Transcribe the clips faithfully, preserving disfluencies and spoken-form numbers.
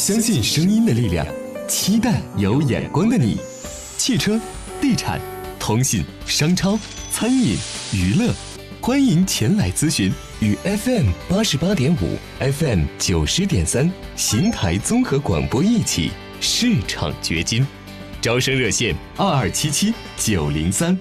相信声音的力量，期待有眼光的你。汽车、地产、通信、商超、餐饮、娱乐，欢迎前来咨询。与 F M 八十八点五、F M 九十点三邢台综合广播一起市场掘金。招生热线二二七七九零三。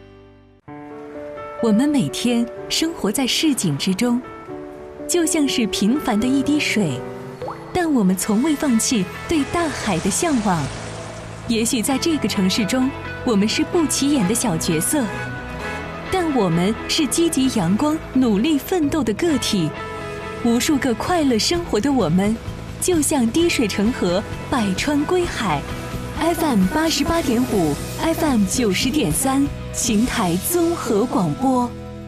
我们每天生活在市井之中，就像是平凡的一滴水，但我们从未放弃对大海的向往。也许在这个城市中，我们是不起眼的小角色，但我们是积极阳光、努力奋斗的个体。无数个快乐生活的我们，就像滴水成河，百川归海。F M 八十八点五 ，F M 九十点三，邢台综合广播。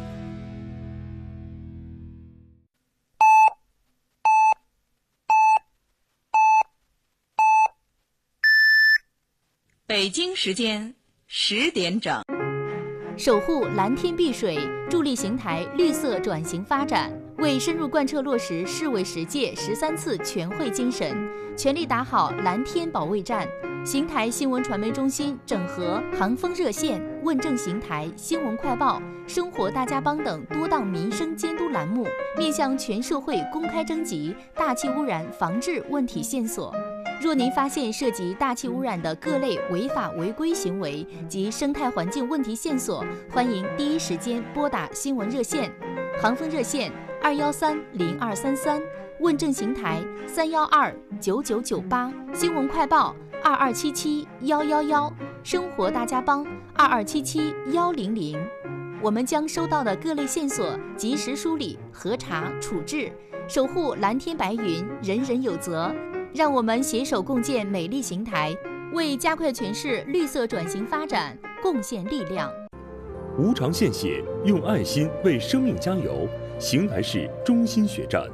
北京时间十点整。 守护蓝天碧水，助力邢台绿色转型发展，为深入贯彻落实市委十届十三次全会精神，全力打好蓝天保卫战。邢台新闻传媒中心整合航风热线、问政邢台、新闻快报、生活大家帮等多档民生监督栏目，面向全社会公开征集大气污染防治问题线索。若您发现涉及大气污染的各类违法违规行为及生态环境问题线索，欢迎第一时间拨打新闻热线，航风热线二幺三零二三三，问政邢台三幺二九九九八，新闻快报二二七七幺幺幺，生活大家帮二二七七幺零零。我们将收到的各类线索及时梳理、核查、处置，守护蓝天白云，人人有责。让我们携手共建美丽邢台，为加快全市绿色转型发展贡献力量。 无偿献血，用爱心为生命加油。邢台市中心血站。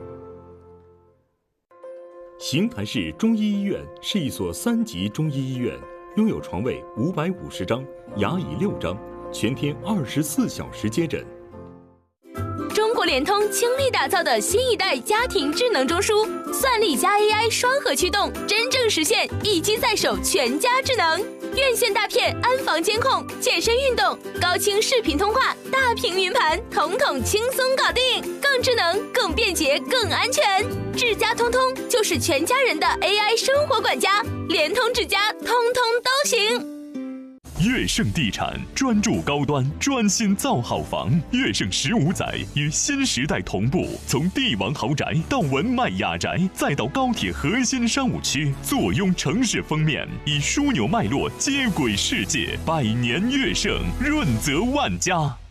邢台市中医医院是一所三级中医医院，拥有床位五百五十张，牙椅六张，全天二十四小时接诊。 中国联通倾力打造的新一代家庭智能中枢，算力加 A I 双核驱动，真正实现一机在手全家智能。院线大片安防监控、健身运动、高清视频通话、大屏云盘，统统轻松搞定，更智能、更便捷、更安全。智家通通就是全家人的 A I 生活管家，联通智家通通都行。 悦盛地产专注高端，专心造好房。悦盛十五载与新时代同步，从帝王豪宅到文迈雅宅，再到高铁核心商务区，坐拥城市封面，以枢纽脉络接轨世界。百年悦盛，润泽万家。